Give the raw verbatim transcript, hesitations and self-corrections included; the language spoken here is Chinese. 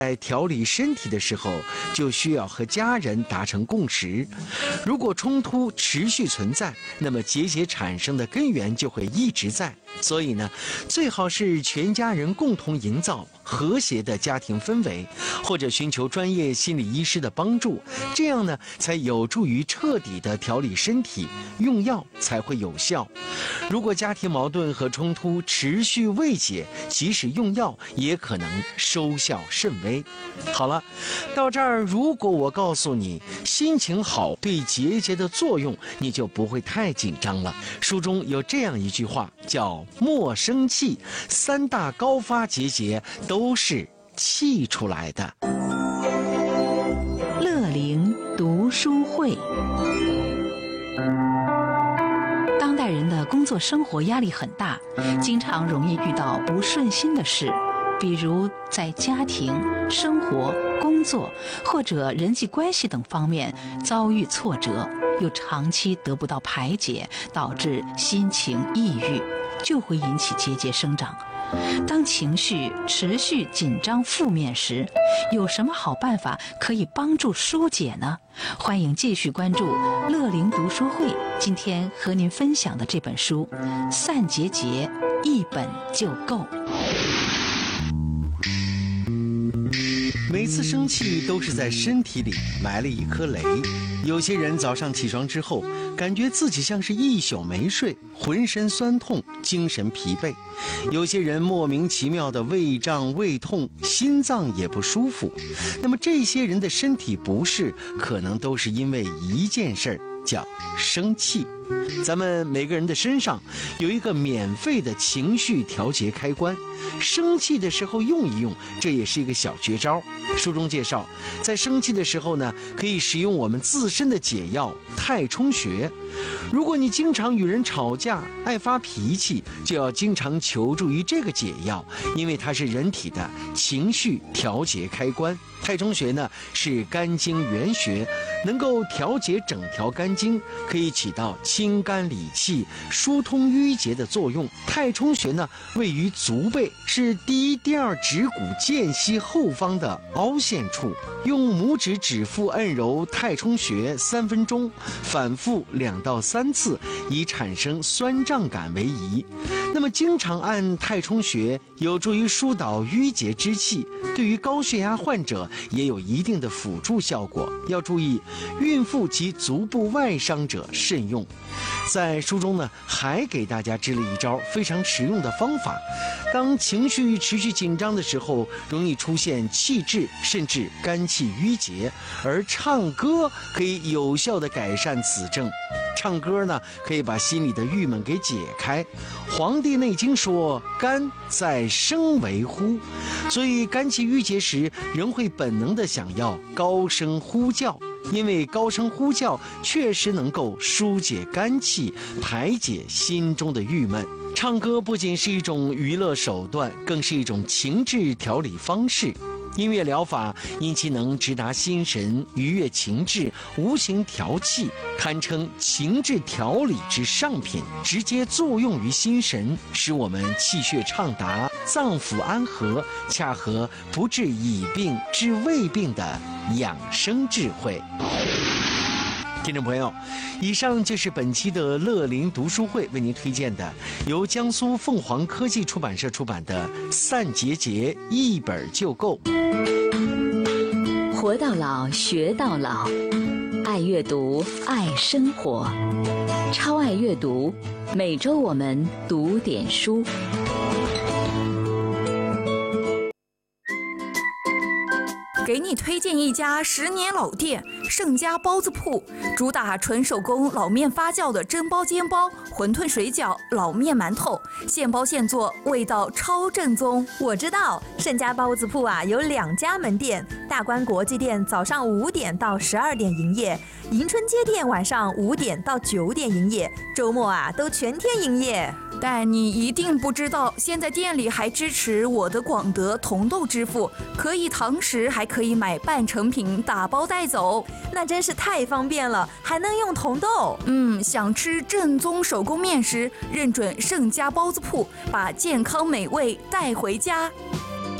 在调理身体的时候，就需要和家人达成共识。如果冲突持续存在，那么结节产生的根源就会一直在。所以呢，最好是全家人共同营造和谐的家庭氛围，或者寻求专业心理医师的帮助，这样呢，才有助于彻底的调理身体，用药才会有效。如果家庭矛盾和冲突持续未解，即使用药也可能收效甚微。好了，到这儿，如果我告诉你心情好对结节的作用，你就不会太紧张了。书中有这样一句话，叫莫生气，三大高发结节都是气出来的。 乐龄读书会。当代人的工作生活压力很大，经常容易遇到不顺心的事，比如在家庭、生活、工作或者人际关系等方面遭遇挫折，又长期得不到排解，导致心情抑郁，就会引起结节生长。当情绪持续紧张负面时，有什么好办法可以帮助疏解呢？欢迎继续关注乐龄读书会，今天和您分享的这本书《散结节》，一本就够。 每次生气都是在身体里埋了一颗雷。有些人早上起床之后，感觉自己像是一宿没睡，浑身酸痛，精神疲惫。有些人莫名其妙的胃胀、胃痛，心脏也不舒服。那么这些人的身体不适，可能都是因为一件事儿，叫生气。咱们每个人的身上有一个免费的情绪调节开关，生气的时候用一用，这也是一个小绝招。书中介绍，在生气的时候呢，可以使用我们自身的解药太冲穴。如果你经常与人吵架，爱发脾气，就要经常求助于这个解药，因为它是人体的情绪调节开关。太冲穴呢是肝经原穴，能够调节整条肝经，可以起到清肝理气、疏通淤结的作用。太冲穴呢位于足背，是第一、第二指骨间隙后方的凹陷处。用拇指指腹按揉太冲穴三分钟，反复两到三次，以产生酸胀感为宜。那么经常按太冲穴有助于疏导淤结之气，对于高血压患者也有一定的辅助效果。要注意，孕妇及足部外伤者慎用。在书中呢，还给大家支了一招非常实用的方法。当情绪持续紧张的时候，容易出现气滞，甚至肝气郁结，而唱歌可以有效地改善此症。唱歌呢，可以把心里的郁闷给解开。《黄帝内经》说，肝在声为呼，所以肝气郁结时，人会本能地想要高声呼叫。因为高声呼叫确实能够疏解肝气，排解心中的郁闷。唱歌不仅是一种娱乐手段，更是一种情志调理方式。音乐疗法因其能直达心神，愉悦情志，无形调气，堪称情志调理之上品，直接作用于心神，使我们气血畅达，脏腑安和，恰合不治已病治未病的养生智慧。听众朋友，以上就是本期的乐龄读书会为您推荐的由江苏凤凰科技出版社出版的《散结节》，一本就够。 活到老，学到老，爱阅读，爱生活，超爱阅读。每周我们读点书。 给你推荐一家十年老店，盛家包子铺，主打纯手工老面发酵的蒸包、煎包、馄饨、水饺、老面、馒头，现包现做，味道超正宗。 我知道盛家包子铺啊有两家门店，大观国际店早上五点到十二点营业，迎春街店晚上五点到九点营业，周末啊都全天营业。 但你一定不知道，现在店里还支持我的广德同豆支付，可以堂食，还可以买半成品打包带走， 那真是太方便了，还能用同豆。 嗯，想吃正宗手工面食，认准盛家包子铺，把健康美味带回家。